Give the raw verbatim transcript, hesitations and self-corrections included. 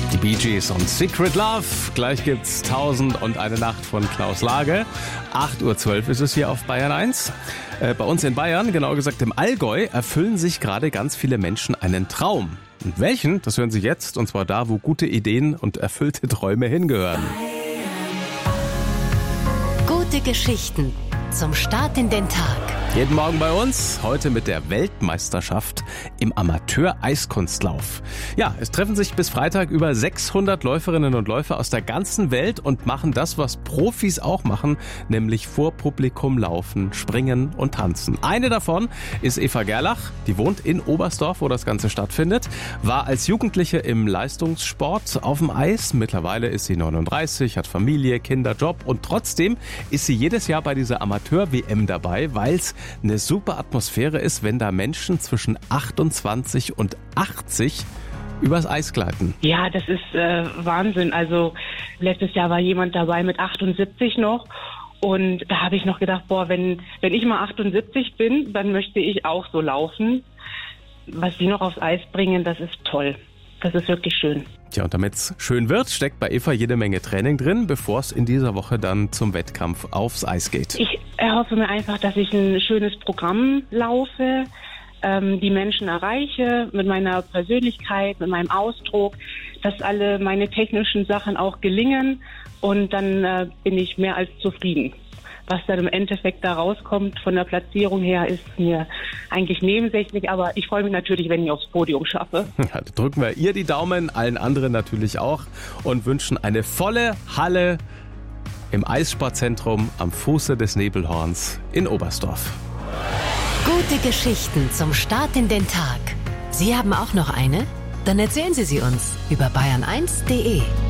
Die Bee Gees und Secret Love. Gleich gibt's Tausend und eine Nacht von Klaus Lage. acht Uhr zwölf ist es hier auf Bayern eins. Äh, bei uns in Bayern, genauer gesagt im Allgäu, erfüllen sich gerade ganz viele Menschen einen Traum. Und welchen? Das hören Sie jetzt. Und zwar da, wo gute Ideen und erfüllte Träume hingehören. Gute Geschichten zum Start in den Tag. Jeden Morgen bei uns, heute mit der Weltmeisterschaft im Amateur-Eiskunstlauf. Ja, es treffen sich bis Freitag über sechshundert Läuferinnen und Läufer aus der ganzen Welt und machen das, was Profis auch machen, nämlich vor Publikum laufen, springen und tanzen. Eine davon ist Eva Gerlach, die wohnt in Oberstdorf, wo das Ganze stattfindet, war als Jugendliche im Leistungssport auf dem Eis. Mittlerweile ist sie neununddreißig, hat Familie, Kinder, Job und trotzdem ist sie jedes Jahr bei dieser Amateur-W M dabei, weil es eine super Atmosphäre ist, wenn da Menschen zwischen achtundzwanzig und achtzig übers Eis gleiten. Ja, das ist äh, Wahnsinn. Also letztes Jahr war jemand dabei mit achtundsiebzig noch und da habe ich noch gedacht, boah, wenn, wenn ich mal achtundsiebzig bin, dann möchte ich auch so laufen. Was die noch aufs Eis bringen, das ist toll. Das ist wirklich schön. Tja, und damit es schön wird, steckt bei Eva jede Menge Training drin, bevor es in dieser Woche dann zum Wettkampf aufs Eis geht. Ich erhoffe mir einfach, dass ich ein schönes Programm laufe, ähm, die Menschen erreiche mit meiner Persönlichkeit, mit meinem Ausdruck, dass alle meine technischen Sachen auch gelingen und dann äh, bin ich mehr als zufrieden. Was dann im Endeffekt da rauskommt von der Platzierung her, ist mir eigentlich nebensächlich, aber ich freue mich natürlich, wenn ich aufs Podium schaffe. Ja, drücken wir ihr die Daumen, allen anderen natürlich auch und wünschen eine volle Halle im Eissportzentrum am Fuße des Nebelhorns in Oberstdorf. Gute Geschichten zum Start in den Tag. Sie haben auch noch eine? Dann erzählen Sie sie uns über bayern eins punkt de.